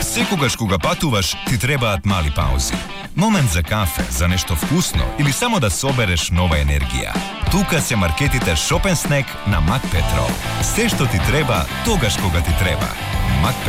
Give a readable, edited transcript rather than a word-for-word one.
Всекогаш кога патуваш, ти требаат мали паузи. Момент за кафе, за нешто вкусно или само да собереш нова енергија. Тука се маркетите Shop & Snack на Макпетро. Се што ти треба, тогаш кога ти треба. Макпетро.